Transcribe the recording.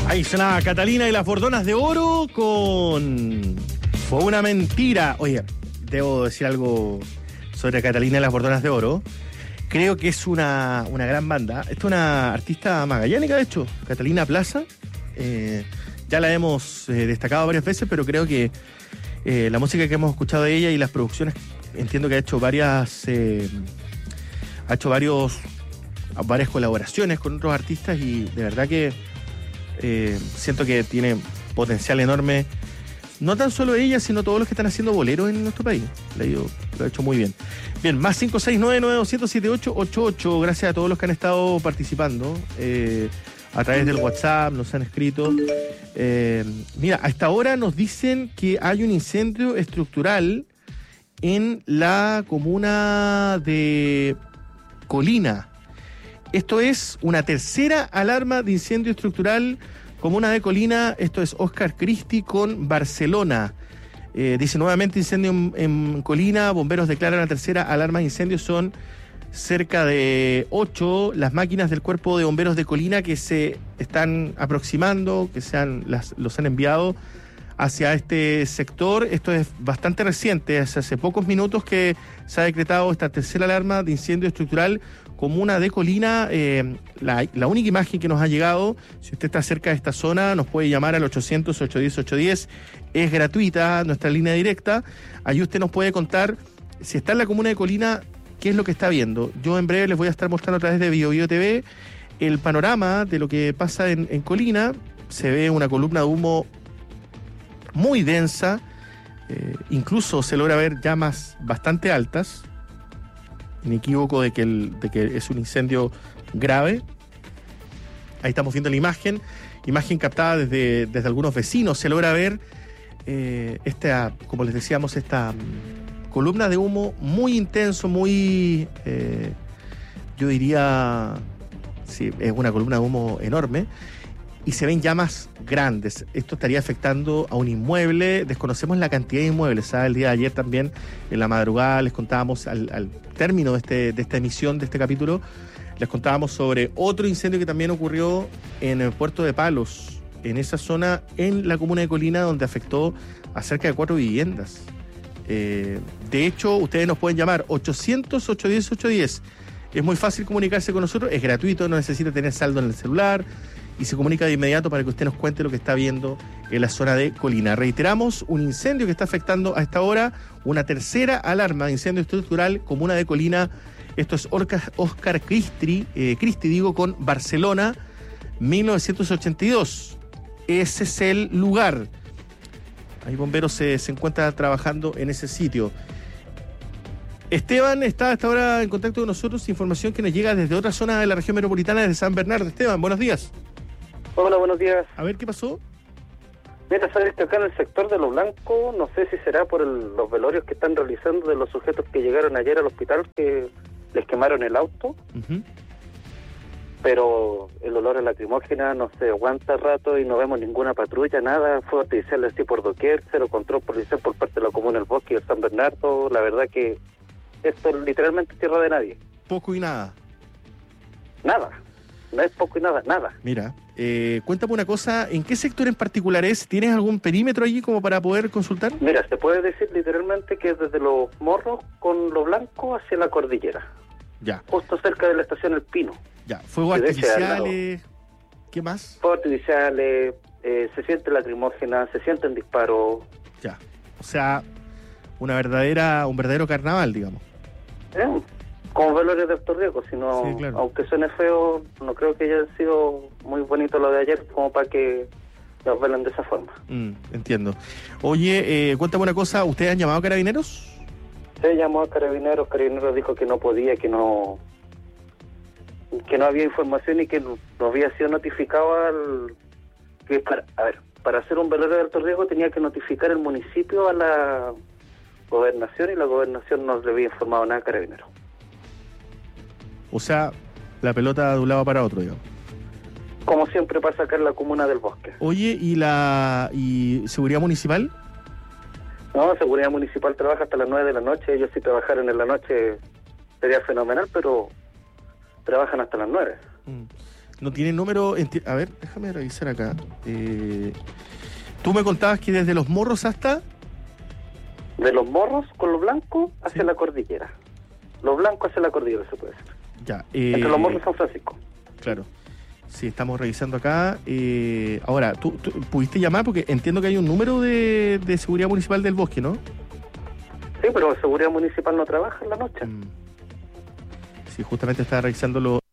Ahí sonaba Catalina y las Bordonas de Oro con Fue una mentira. Oye, debo decir algo sobre Catalina y las Bordonas de Oro. Creo que es una gran banda. Esta es una artista magallánica, de hecho, Catalina Plaza. Ya la hemos destacado varias veces, pero creo que la música que hemos escuchado de ella y las producciones, entiendo que ha hecho varias colaboraciones con otros artistas y de verdad que siento que tiene potencial enorme. No tan solo ella, sino todos los que están haciendo boleros en nuestro país. Lo ha hecho muy bien. Bien, más 569-9200-7888. Gracias a todos los que han estado participando a través del WhatsApp, nos han escrito. Mira, a esta hora nos dicen que hay un incendio estructural en la comuna de Colina. Esto es una tercera alarma de incendio estructural, comuna de Colina. Esto es Oscar Christie con Barcelona. Dice nuevamente incendio en Colina. Bomberos declaran la tercera alarma de incendio. Son cerca de 8 las máquinas del Cuerpo de Bomberos de Colina que se están aproximando, que los han enviado hacia este sector. Esto es bastante reciente, hace pocos minutos que se ha decretado esta tercera alarma de incendio estructural comuna de Colina. La única imagen que nos ha llegado, si usted está cerca de esta zona, nos puede llamar al 800-810-810, es gratuita nuestra línea directa. Allí usted nos puede contar, si está en la comuna de Colina, qué es lo que está viendo. Yo en breve les voy a estar mostrando a través de BioBio TV el panorama de lo que pasa en Colina. Se ve una columna de humo muy densa, incluso se logra ver llamas bastante altas, inequívoco de que es un incendio grave. Ahí estamos viendo la imagen captada desde algunos vecinos. Se logra ver como les decíamos, esta columna de humo muy intenso, muy, yo diría, sí, es una columna de humo enorme. Y se ven llamas grandes. Esto estaría afectando a un inmueble. Desconocemos la cantidad de inmuebles. ¿Sabes? El día de ayer también, en la madrugada, les contábamos al término de esta emisión, de este capítulo, les contábamos sobre otro incendio que también ocurrió en el puerto de Palos, en esa zona, en la comuna de Colina, donde afectó a cerca de 4 viviendas. De hecho, ustedes nos pueden llamar 800-810-810. Es muy fácil comunicarse con nosotros, es gratuito, no necesita tener saldo en el celular. Y se comunica de inmediato para que usted nos cuente lo que está viendo en la zona de Colina. Reiteramos, un incendio que está afectando a esta hora, una tercera alarma de incendio estructural, comuna de Colina. Esto es Oscar Christie, con Barcelona, 1982. Ese es el lugar. Ahí bomberos se encuentran trabajando en ese sitio. Esteban está hasta ahora en contacto con nosotros, información que nos llega desde otra zona de la región metropolitana, de San Bernardo. Esteban, buenos días. Hola, buenos días. A ver, ¿qué pasó? Mira, sabes que acá en el sector de Lo Blanco, no sé si será por los velorios que están realizando de los sujetos que llegaron ayer al hospital, que les quemaron el auto, pero el olor a lacrimógena no se aguanta rato y no vemos ninguna patrulla, nada, fuego artificial así por doquier, cero control policial por parte de la comuna del Bosque y de San Bernardo. La verdad que esto es literalmente tierra de nadie. Poco y nada. Nada. No es poco y nada, nada. Mira, cuéntame una cosa, ¿en qué sector en particular es? ¿Tienes algún perímetro allí como para poder consultar? Mira, se puede decir literalmente que es desde Los Morros con Lo Blanco hacia la cordillera. Ya. Justo cerca de la estación El Pino. Ya, fuegos artificiales, ¿qué más? Fuegos artificiales, se siente lacrimógena, se sienten disparos. Ya, o sea, un verdadero carnaval, digamos. Como velorios de alto riesgo, sino, sí, claro. Aunque suene feo, no creo que haya sido muy bonito lo de ayer como para que los velen de esa forma. Entiendo. Oye, cuéntame una cosa, ¿ustedes han llamado a Carabineros? Se llamó a Carabineros dijo que no podía, que no había información y que no había sido notificado para hacer un velorio de alto riesgo tenía que notificar el municipio a la gobernación y la gobernación no le había informado nada a Carabineros. O sea, la pelota de un lado para otro, digamos. Como siempre pasa acá en la comuna del Bosque. Oye, ¿y seguridad municipal? No, seguridad municipal trabaja hasta las 9 de la noche. Ellos si trabajaran en la noche sería fenomenal, pero trabajan hasta las 9. No tiene número... A ver, déjame revisar acá. Tú me contabas que desde Los Morros hasta... De Los Morros con Lo Blanco hacia Sí. la cordillera. Lo Blanco hacia la cordillera se puede decir. Ya. Entre Los Morros y San Francisco. Claro. Sí, estamos revisando acá. Ahora, ¿tú pudiste llamar? Porque entiendo que hay un número de seguridad municipal del bosque, ¿no? Sí, pero seguridad municipal no trabaja en la noche. Sí, justamente estaba revisando